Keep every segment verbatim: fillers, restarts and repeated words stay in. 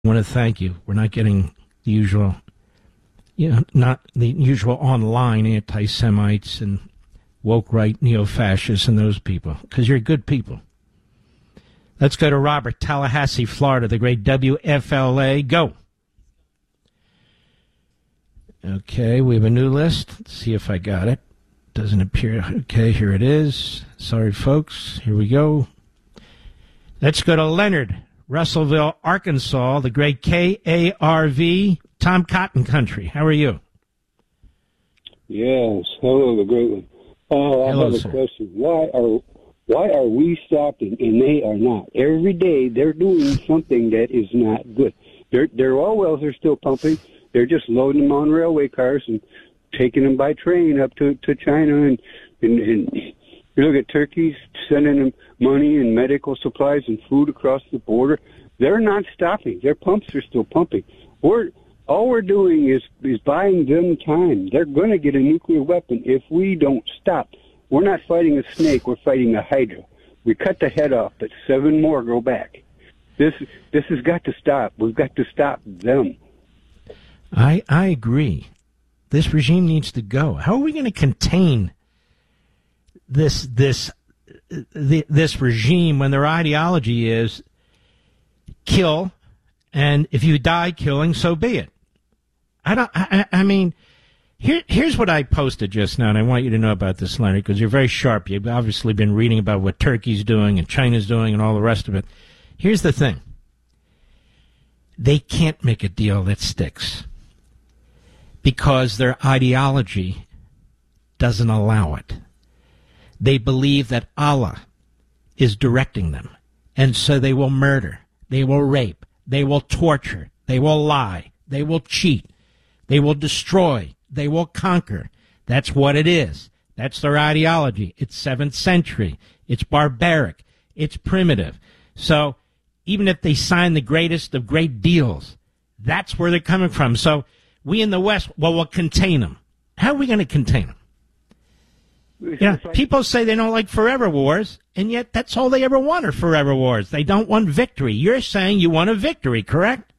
I want to thank you. We're not getting the usual, you know, not the usual online anti-Semites and woke right neo-fascists and those people, because you're good people. Let's go to Robert, Tallahassee, Florida, the great W F L A. Go. Okay, we have a new list. Let's see if I got it. Doesn't appear. Okay, here it is. Sorry, folks. Here we go. Let's go to Leonard, Russellville, Arkansas, the great K A R V, Tom Cotton Country. How are you? Yes. Hello, the great one. Uh, I Hello, have a sir. question. Why are why are we stopping and they are not? Every day they're doing something that is not good. Their their oil wells are still pumping. They're just loading them on railway cars and taking them by train up to, to China. And, and, and you look at Turkey's sending them money and medical supplies and food across the border. They're not stopping. Their pumps are still pumping. We're all we're doing is is buying them time. They're going to get a nuclear weapon if we don't stop. We're not fighting a snake. We're fighting a hydra. We cut the head off, but seven more go back. This this has got to stop. We've got to stop them. I I agree. This regime needs to go. How are we going to contain this this the, this regime when their ideology is kill, and if you die killing, so be it? I don't. I, I mean, here here's what I posted just now, and I want you to know about this, Leonard, because you're very sharp. You've obviously been reading about what Turkey's doing and China's doing and all the rest of it. Here's the thing: they can't make a deal that sticks, because their ideology doesn't allow it. They believe that Allah is directing them, and so they will murder, they will rape, they will torture, they will lie, they will cheat, they will destroy, they will conquer. That's what it is. That's their ideology. It's seventh century. It's barbaric. It's primitive. So even if they sign the greatest of great deals, that's where they're coming from. So we in the West, well, we'll contain them. How are we going to contain them? Yeah, people say they don't like forever wars, and yet that's all they ever want are forever wars. They don't want victory. You're saying you want a victory, correct?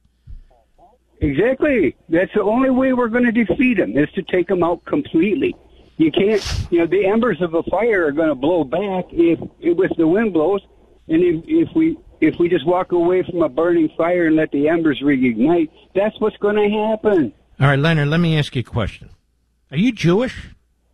Exactly. That's the only way we're going to defeat them, is to take them out completely. You can't, you know, the embers of a fire are going to blow back if, if the wind blows, and if, if we if we just walk away from a burning fire and let the embers reignite, that's what's going to happen. All right, Leonard, let me ask you a question. Are you Jewish?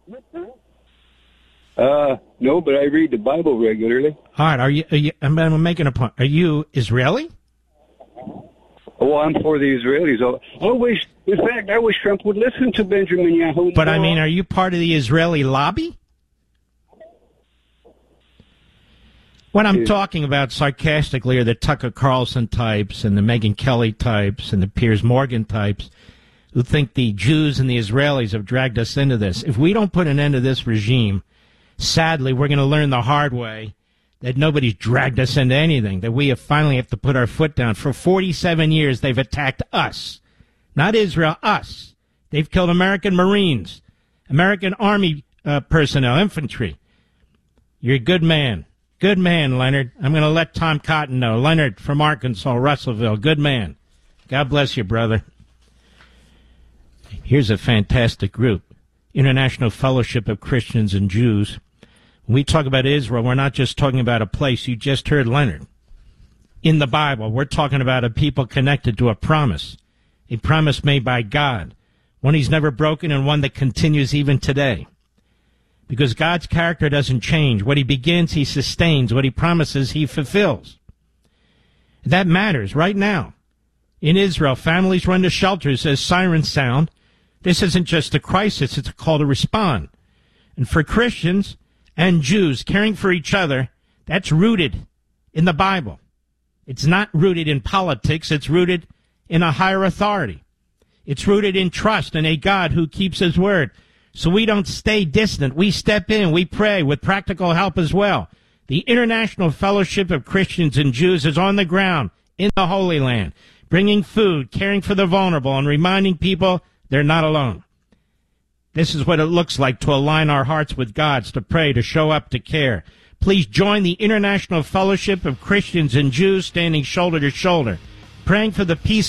Uh, no, but I read the Bible regularly. All right, are you, are you I'm, I'm making a point. Are you Israeli? Oh, I'm for the Israelis. I wish, in fact, I wish Trump would listen to Benjamin Netanyahu. But I mean, are you part of the Israeli lobby? What I'm talking about sarcastically are the Tucker Carlson types and the Megyn Kelly types and the Piers Morgan types who think the Jews and the Israelis have dragged us into this. If we don't put an end to this regime, sadly, we're going to learn the hard way that nobody's dragged us into anything, that we have finally have to put our foot down. For forty-seven years, they've attacked us, not Israel, us. They've killed American Marines, American Army uh, personnel, infantry. You're a good man. Good man, Leonard. I'm going to let Tom Cotton know. Leonard from Arkansas, Russellville. Good man. God bless you, brother. Here's a fantastic group, International Fellowship of Christians and Jews. When we talk about Israel, we're not just talking about a place. You just heard Leonard. In the Bible, we're talking about a people connected to a promise, a promise made by God, one he's never broken and one that continues even today. Because God's character doesn't change. What he begins, he sustains. What he promises, he fulfills. That matters right now. In Israel, families run to shelters as sirens sound. This isn't just a crisis, it's a call to respond. And for Christians and Jews, caring for each other, that's rooted in the Bible. It's not rooted in politics, it's rooted in a higher authority. It's rooted in trust in a God who keeps his word. So we don't stay distant. We step in, we pray with practical help as well. The International Fellowship of Christians and Jews is on the ground in the Holy Land, bringing food, caring for the vulnerable, and reminding people they're not alone. This is what it looks like to align our hearts with God's, to pray, to show up, to care. Please join the International Fellowship of Christians and Jews standing shoulder to shoulder, praying for the peace